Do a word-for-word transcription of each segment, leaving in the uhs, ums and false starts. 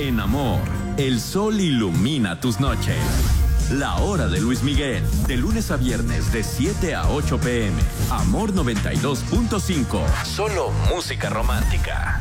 En Amor, el sol ilumina tus noches. La hora de Luis Miguel, de lunes a viernes de siete a ocho pm. Amor noventa y dos punto cinco. Solo música romántica.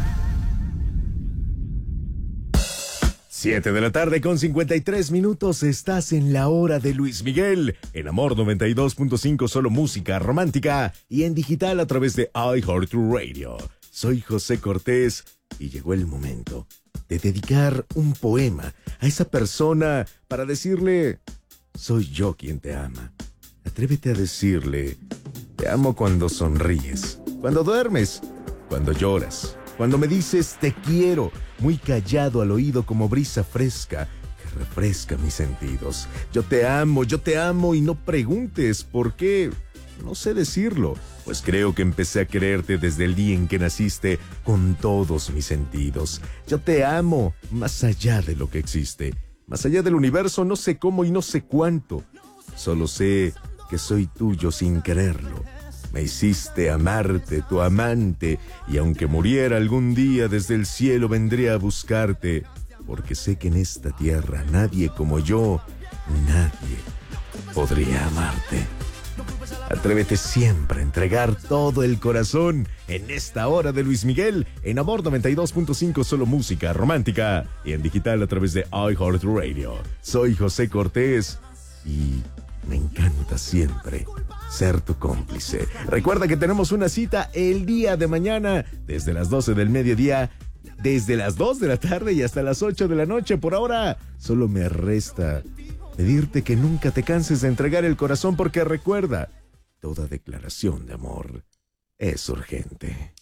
siete de la tarde con cincuenta y tres minutos. Estás en la hora de Luis Miguel. En Amor noventa y dos punto cinco, solo música romántica. Y en digital a través de iHeartRadio. Soy José Cortés y llegó el momento de dedicar un poema a esa persona para decirle: soy yo quien te ama. Atrévete a decirle: te amo cuando sonríes, cuando duermes, cuando lloras, cuando me dices te quiero, muy callado al oído como brisa fresca que refresca mis sentidos. Yo te amo, yo te amo y no preguntes por qué. No sé decirlo, pues creo que empecé a quererte desde el día en que naciste con todos mis sentidos. Yo te amo más allá de lo que existe, más allá del universo, no sé cómo y no sé cuánto. Solo sé que soy tuyo sin quererlo. Me hiciste amarte, tu amante, y aunque muriera algún día desde el cielo vendré a buscarte, porque sé que en esta tierra nadie como yo, nadie podría amarte. Atrévete siempre a entregar todo el corazón en esta hora de Luis Miguel, en Amor noventa y dos punto cinco, solo música romántica, y en digital a través de iHeartRadio. Soy José Cortés y me encanta siempre ser tu cómplice. Recuerda que tenemos una cita el día de mañana desde las doce del mediodía, desde las dos de la tarde y hasta las ocho de la noche. Por ahora, solo me resta pedirte que nunca te canses de entregar el corazón, porque recuerda, toda declaración de amor es urgente.